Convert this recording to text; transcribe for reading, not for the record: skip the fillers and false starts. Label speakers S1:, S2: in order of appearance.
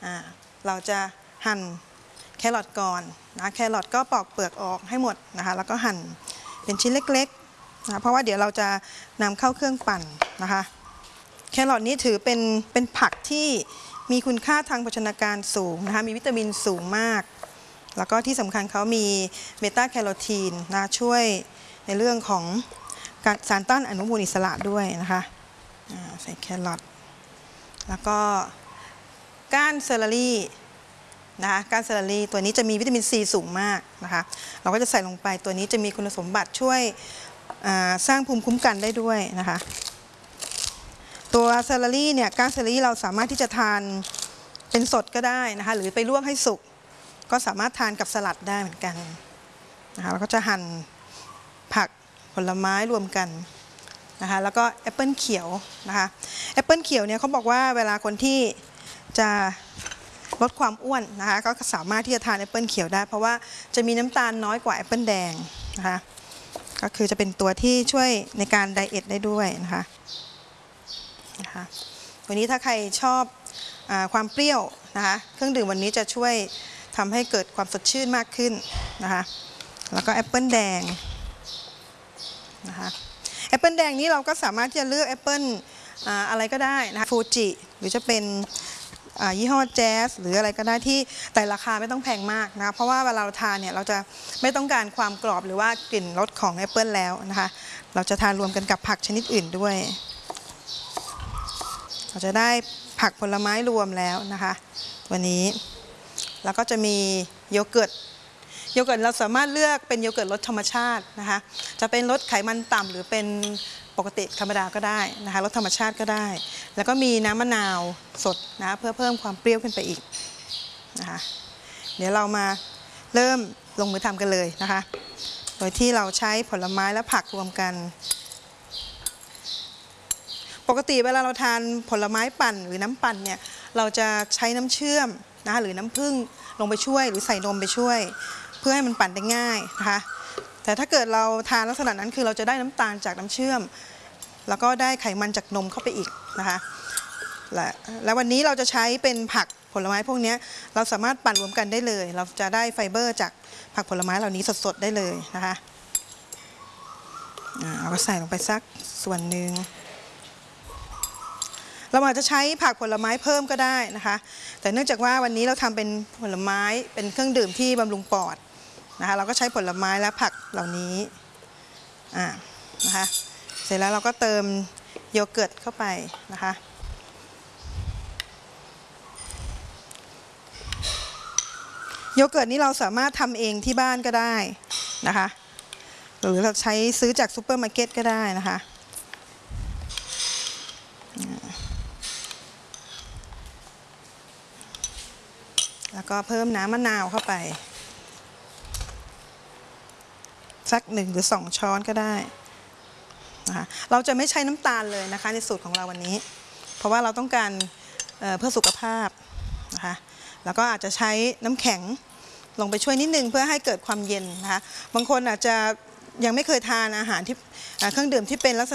S1: เราจะหั่นแครอทก่อนนะแครอทก็ปอกเปลือกออกให้หมดนะคะแล้วก็หั่นเป็นชิ้นเล็กๆนะเพราะว่าเดี๋ยวเราจะนำเข้าเครื่องปั่นนะคะแครอทนี้ถือเป็นผักที่มีคุณค่าทางโภชนาการสูงนะคะมีวิตามินสูงมากแล้วก็ที่สำคัญเขามีเบต้าแคโรทีนนะช่วยในเรื่องของสารต้านอนุมูลอิสระด้วยนะคะใส่แครอทแล้วก็ก้านเซอร์รี่นะคะก้านเซอร์รี่ตัวนี้จะมีวิตามินซีสูงมากนะคะเราก็จะใส่ลงไปตัวนี้จะมีคุณสมบัติช่วยสร้างภูมิคุ้มกันได้ด้วยนะคะตัวเซอร์รี่เนี่ยก้านเซอร์รี่เราสามารถที่จะทานเป็นสดก็ได้นะคะหรือไปลวกให้สุกก็สามารถทานกับสลัดได้เหมือนกันนะคะเราก็จะหั่นผักผลไม้รวมกันนะคะแล้วก็แอปเปิลเขียวนะคะแอปเปิลเขียวเนี่ยเขาบอกว่าเวลาคนที่จะลดความอ้วนนะคะก็สามารถที่จะทานแอปเปิลเขียวได้เพราะว่าจะมีน้ำตาลน้อยกว่าแอปเปิลแดงนะคะก็คือจะเป็นตัวที่ช่วยในการไดเอทได้ด้วยนะคะวันนี้ถ้าใครชอบความเปรี้ยวนะคะเครื่องดื่มวันนี้จะช่วยทำให้เกิดความสดชื่นมากขึ้นนะคะแล้วก็แอปเปิลแดงนะคะแอปเปิลแดงนี้เราก็สามารถที่จะเลือกแอปเปิลอะไรก็ได้นะคะฟูจิหรือจะเป็นยี่ห้อแจ๊สหรืออะไรก็ได้ที่แต่ราคาไม่ต้องแพงมากนะเพราะว่าเวลาเราทานเนี่ยเราจะไม่ต้องการความกรอบหรือว่ากลิ่นรสของแอปเปิลแล้วนะคะเราจะทานรวมกันกับผักชนิดอื่นด้วยเราจะได้ผักผลไม้รวมแล้วนะคะวันนี้แล้วก็จะมีโยเกิร์ตเราสามารถเลือกเป็นโยเกิร์ตรสธรรมชาตินะคะจะเป็นรสไขมันต่ำหรือเป็นปกติธรรมดาก็ได้นะคะรสธรรมชาติก็ได้แล้วก็มีน้ำมะนาวสดนะเพื่อเพิ่มความเปรี้ยวขึ้นไปอีกนะคะเดี๋ยวเรามาเริ่มลงมือทำกันเลยนะคะโดยที่เราใช้ผลไม้และผักรวมกันปกติเวลาเราทานผลไม้ปั่นหรือน้ำปั่นเนี่ยเราจะใช้น้ำเชื่อมนะคะหรือน้ำผึ้งลงไปช่วยหรือใส่นมไปช่วยเพื่อให้มันปั่นได้ง่ายนะคะแต่ถ้าเกิดเราทานลักษณะนั้นคือเราจะได้น้ำตาลจากน้ำเชื่อมแล้วก็ได้ไขมันจากนมเข้าไปอีกนะคะและวันนี้เราจะใช้เป็นผักผลไม้พวกนี้เราสามารถปั่นรวมกันได้เลยเราจะได้ไฟเบอร์จากผักผลไม้เหล่านี้สดๆได้เลยนะคะเอาไปใส่ลงไปสักส่วนหนึ่งเราอาจจะใช้ผักผลไม้เพิ่มก็ได้นะคะแต่เนื่องจากว่าวันนี้เราทำเป็นผลไม้เป็นเครื่องดื่มที่บำรุงปอดนะคะเราก็ใช้ผลไม้และผักเหล่านี้นะคะเสร็จแล้วเราก็เติมโยเกิร์ตเข้าไปนะคะโยเกิร์ตนี้เราสามารถทำเองที่บ้านก็ได้นะคะหรือเราใช้ซื้อจากซูเปอร์มาร์เก็ตก็ได้นะคะแล้วก็เพิ่มน้ำมะนาวเข้าไปสัก1 หรือ 2 ช้อนก็ได้นะคะเราจะไม่ใช้น้ำตาลเลยนะคะในสูตรของเราวันนี้เพราะว่าเราต้องการเพื่อสุขภาพนะคะแล้วก็อาจจะใช้น้ำแข็งลงไปช่วยนิดนึงเพื่อให้เกิดความเย็นนะคะบางคนอาจจะยังไม่เคยทานอาหารที่เครื่องดื่มที่เป็นลักษณะ